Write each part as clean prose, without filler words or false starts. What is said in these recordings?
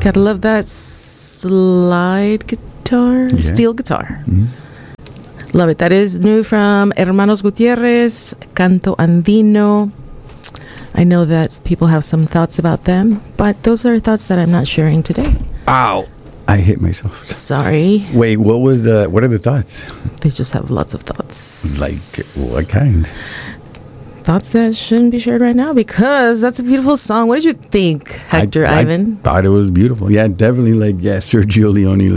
Gotta love that slide guitar, steel guitar. Love it. That is new from Hermanos Gutierrez, Canto Andino. I know that people have some thoughts about them, but those are thoughts that I'm not sharing today. Ow! I hit myself. Sorry. Wait, what are the thoughts? They just have lots of thoughts. Like what kind? Thoughts that shouldn't be shared right now because that's a beautiful song. What did you think, Hector Ivan? I thought it was beautiful. Yeah, definitely Sergio Leone,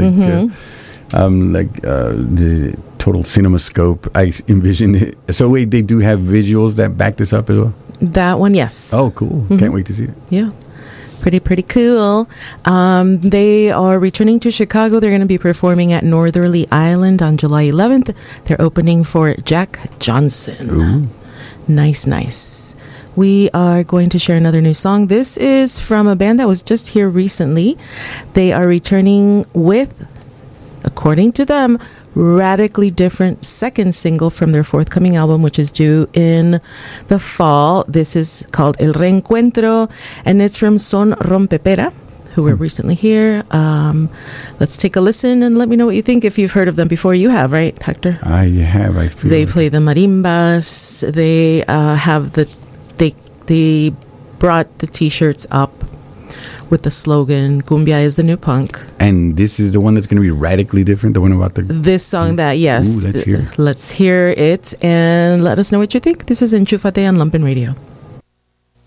the total cinema scope. I envision it. So wait, they do have visuals that back this up as well? That one, yes. Oh, cool. Can't wait to see it. Yeah. Pretty cool. They are returning to Chicago. They're going to be performing at Northerly Island on July 11th. They're opening for Jack Johnson. Ooh. Nice. We are going to share another new song. This is from a band that was just here recently. They are returning with, according to them, radically different second single from their forthcoming album, which is due in the fall. This is called El Reencuentro, and it's from Son Rompepera, who were recently here. Let's take a listen and let me know what you think if you've heard of them before. You have, right, Hector? I have. I feel they play the marimbas. They have they brought the T-shirts up with the slogan "Cumbia is the new punk." And this is the one that's going to be radically different. The one about this song that yes. Ooh, let's hear it. Let's hear it and let us know what you think. This is Enchufate on Lumpen Radio.